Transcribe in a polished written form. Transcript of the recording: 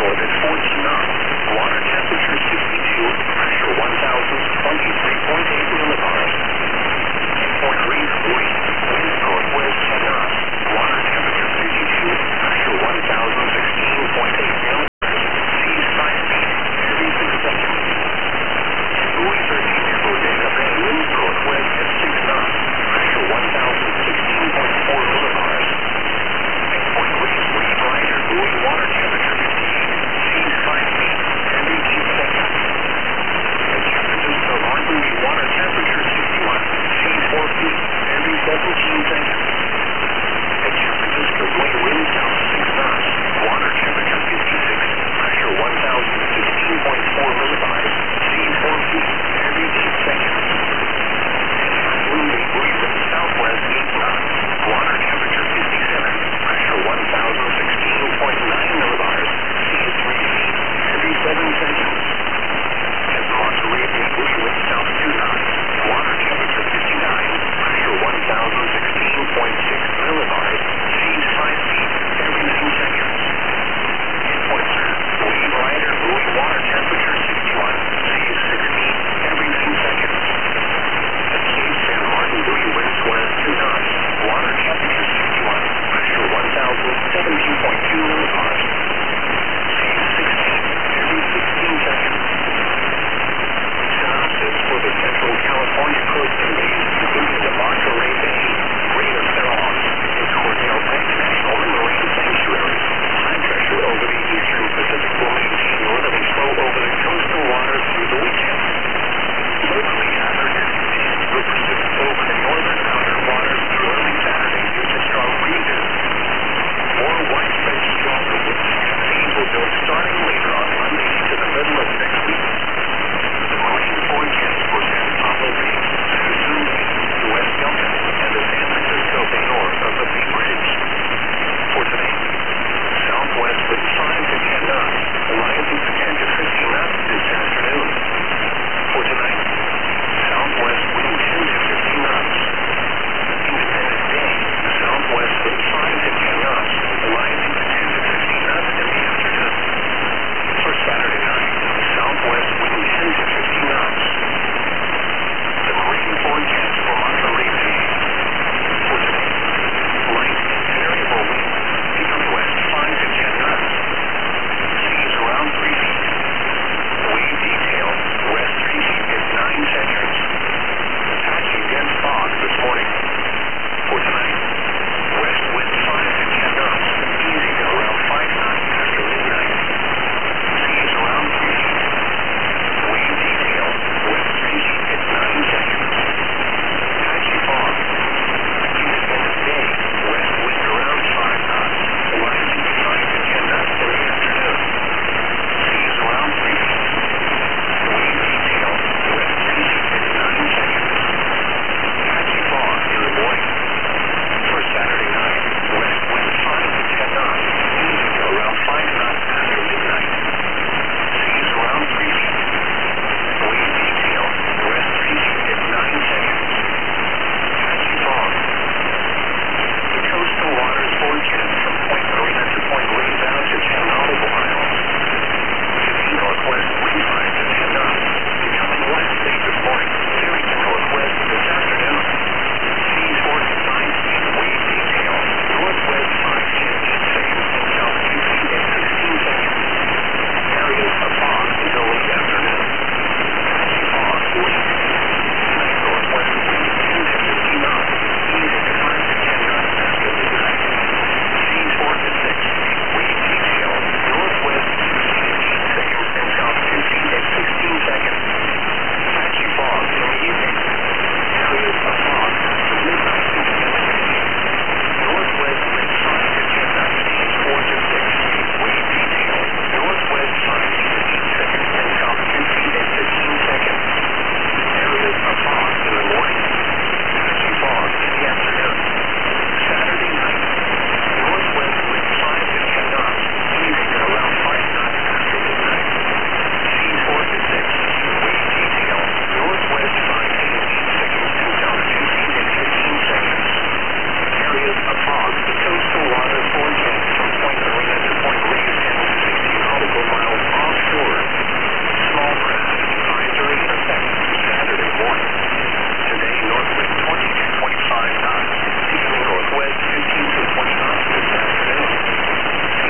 north at 14 knots. Water temperature 62, pressure 1,023.8 millibars. Point reef 40, wind northwest 10 knots. Water temperature 52, pressure 1,016.8 millibars. Seas 5 feet, every 6 seconds. Buoy 13 at Bodega Bay, wind northwest at 6 knots. Pressure 1,016.4 millibars. Point reef rider, buoy water temperature 58, seas 5 feet, every 2 seconds. At San Francisco Martin, water temperature 61, seas 4 feet, every 17 seconds. At San Francisco Bay, wind south 6 knots, water temperature 56, pressure 1,016.4 millibars, seas 4 feet, every 8 seconds. At Honolulu Bay, wind southwest 8 knots, water temperature 57, pressure 1,016.9 millibars, seas 3 feet, every 7 seconds. At Monterey Bay, wind south 2 knots, water temperature 59, pressure 1,016.6 millibars, seas 5 feet, every 9 seconds. At Point Sur, wave rider, buoy water temperature 61, seas 6 feet, every 9 seconds. At Cape San Martin, buoy winds west 2 knots, water temperature 61, pressure 1,017.2 millibars, seas 6 feet, every 16 seconds. Synopsis for the Central California coast and bays, including the Monterey Bay, Great Farallon, and Cordell Bank National Marine Sanctuaries. High pressure over the eastern Pacific will maintain northerly flow over the coastal waters through the weekend. Locally, average winds will persist over the northern outer waters through early Saturday due to strong breezes. More widespread stronger winds and seas will build strong